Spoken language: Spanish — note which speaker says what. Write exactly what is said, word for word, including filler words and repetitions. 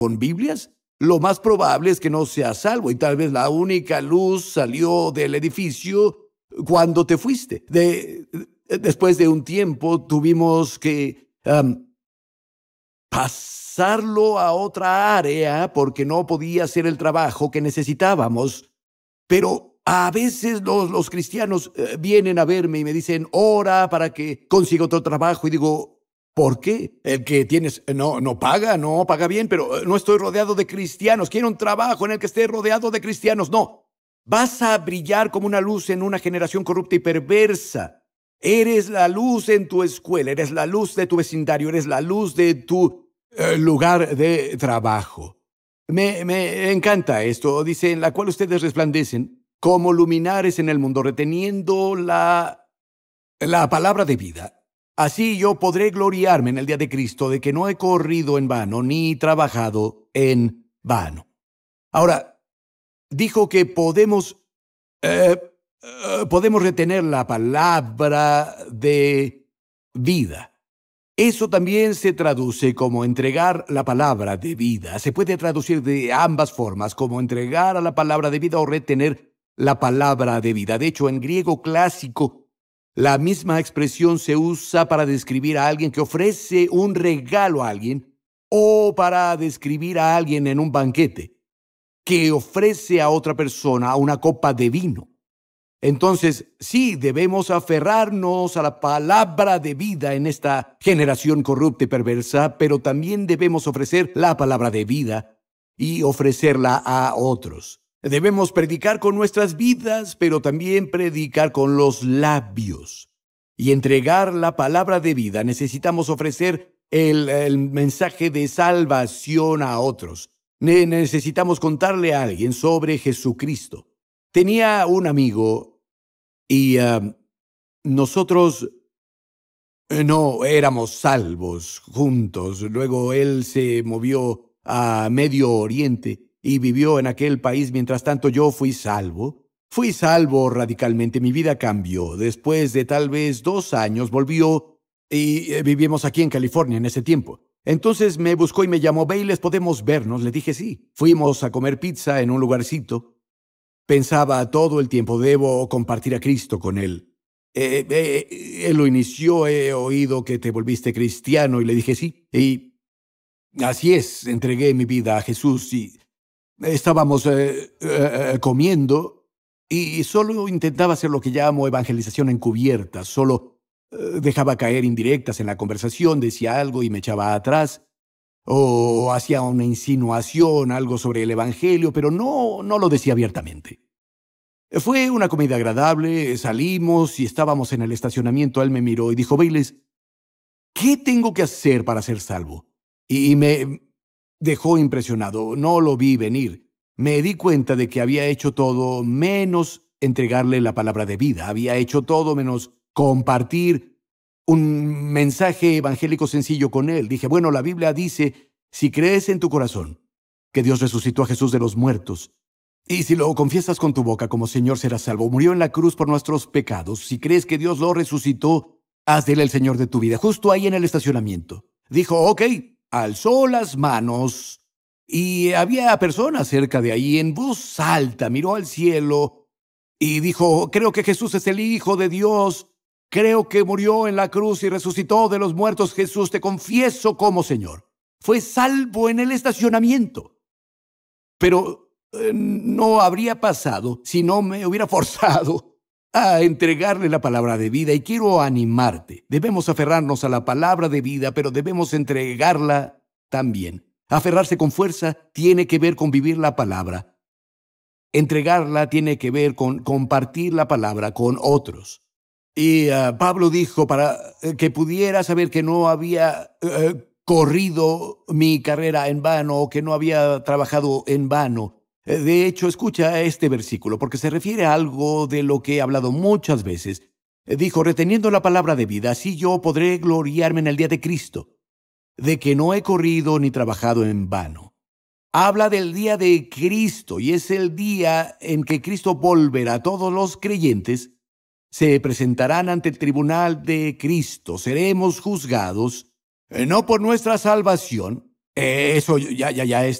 Speaker 1: con Biblias, lo más probable es que no seas salvo y tal vez la única luz salió del edificio cuando te fuiste. De, después de un tiempo tuvimos que um, pasarlo a otra área porque no podía hacer el trabajo que necesitábamos. Pero a veces los, los cristianos eh, vienen a verme y me dicen, ora para que consiga otro trabajo. Y digo, ¿por qué? El que tienes no, no paga, no paga bien, pero no estoy rodeado de cristianos. Quiero un trabajo en el que esté rodeado de cristianos. No, vas a brillar como una luz en una generación corrupta y perversa. Eres la luz en tu escuela, eres la luz de tu vecindario, eres la luz de tu eh, lugar de trabajo. Me, me encanta esto. Dice, en la cual ustedes resplandecen como luminares en el mundo, reteniendo la, la palabra de vida. Así yo podré gloriarme en el día de Cristo de que no he corrido en vano ni trabajado en vano. Ahora, dijo que podemos, eh, eh, podemos retener la palabra de vida. Eso también se traduce como entregar la palabra de vida. Se puede traducir de ambas formas, como entregar a la palabra de vida o retener la palabra de vida. De hecho, en griego clásico, la misma expresión se usa para describir a alguien que ofrece un regalo a alguien o para describir a alguien en un banquete que ofrece a otra persona una copa de vino. Entonces, sí, debemos aferrarnos a la palabra de vida en esta generación corrupta y perversa, pero también debemos ofrecer la palabra de vida y ofrecerla a otros. Debemos predicar con nuestras vidas, pero también predicar con los labios. Y entregar la palabra de vida, necesitamos ofrecer el, el mensaje de salvación a otros. Ne- necesitamos contarle a alguien sobre Jesucristo. Tenía un amigo y uh, nosotros eh, no éramos salvos juntos. Luego él se movió a Medio Oriente y vivió en aquel país. Mientras tanto, yo fui salvo. Fui salvo radicalmente. Mi vida cambió. Después de tal vez dos años, volvió y eh, vivimos aquí en California en ese tiempo. Entonces me buscó y me llamó, Bayless, ¿podemos vernos? Le dije sí. Fuimos a comer pizza en un lugarcito. Pensaba todo el tiempo, debo compartir a Cristo con él. Eh, eh, él lo inició, he oído que te volviste cristiano y le dije sí. Y así es, entregué mi vida a Jesús y estábamos eh, eh, comiendo y solo intentaba hacer lo que llamo evangelización encubierta. Solo eh, dejaba caer indirectas en la conversación, decía algo y me echaba atrás. O hacía una insinuación, algo sobre el evangelio, pero no, no lo decía abiertamente. Fue una comida agradable, salimos y estábamos en el estacionamiento. Él me miró y dijo, Bayless, ¿qué tengo que hacer para ser salvo? Y me dejó impresionado. No lo vi venir. Me di cuenta de que había hecho todo menos entregarle la palabra de vida. Había hecho todo menos compartir un mensaje evangélico sencillo con él. Dije, bueno, la Biblia dice, si crees en tu corazón que Dios resucitó a Jesús de los muertos, y si lo confiesas con tu boca como Señor, serás salvo. Murió en la cruz por nuestros pecados. Si crees que Dios lo resucitó, haz de él el Señor de tu vida. Justo ahí en el estacionamiento. Dijo, ok, alzó las manos y había personas cerca de ahí. En voz alta miró al cielo y dijo, creo que Jesús es el Hijo de Dios. Creo que murió en la cruz y resucitó de los muertos. Jesús, te confieso como Señor. Fue salvo en el estacionamiento. Pero eh, no habría pasado si no me hubiera forzado a entregarle la palabra de vida. Y quiero animarte. Debemos aferrarnos a la palabra de vida, pero debemos entregarla también. Aferrarse con fuerza tiene que ver con vivir la palabra. Entregarla tiene que ver con compartir la palabra con otros. Y uh, Pablo dijo para uh, que pudiera saber que no había uh, corrido mi carrera en vano o que no había trabajado en vano. Uh, de hecho, escucha este versículo porque se refiere a algo de lo que he hablado muchas veces. Uh, dijo, reteniendo la palabra de vida, así yo podré gloriarme en el día de Cristo, de que no he corrido ni trabajado en vano. Habla del día de Cristo y es el día en que Cristo volverá. A todos los creyentes se presentarán ante el tribunal de Cristo. Seremos juzgados eh, no por nuestra salvación, Eh, eso ya ya ya es